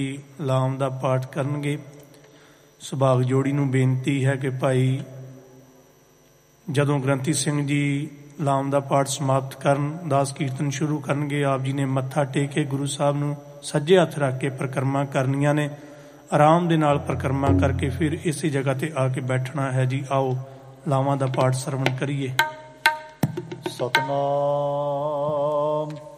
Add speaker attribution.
Speaker 1: ਲਾਮ ਦਾ ਪਾਠ ਕਰਨਗੇ। ਸੁਭਾਗ ਜੋੜੀ ਨੂੰ ਬੇਨਤੀ ਹੈ ਕਿ ਭਾਈ ਜਦੋਂ ਗ੍ਰੰਥੀ ਸਿੰਘ ਜੀ ਲਾਮ ਦਾ ਪਾਠ ਸਮਾਪਤ ਕਰਨ, ਦਾਸ ਕੀਰਤਨ ਸ਼ੁਰੂ ਕਰਨਗੇ, ਆਪ ਜੀ ਨੇ ਮੱਥਾ ਟੇਕ ਕੇ ਗੁਰੂ ਸਾਹਿਬ ਨੂੰ ਸੱਜੇ ਹੱਥ ਰੱਖ ਕੇ ਪਰਿਕਰਮਾ ਕਰਨੀਆਂ ਨੇ। ਆਰਾਮ ਦੇ ਨਾਲ ਪਰਿਕਰਮਾ ਕਰਕੇ ਫਿਰ ਇਸੇ ਜਗ੍ਹਾ ਤੇ ਆ ਕੇ ਬੈਠਣਾ ਹੈ ਜੀ। ਆਓ ਲਾਵਾਂ ਦਾ ਪਾਠ ਸਰਵਣ ਕਰੀਏ।
Speaker 2: ਸਤਨਾਮ।